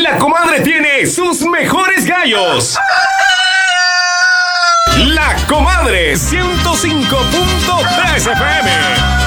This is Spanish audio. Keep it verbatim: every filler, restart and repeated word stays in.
La comadre tiene sus mejores gallos. La comadre ciento cinco punto tres F M.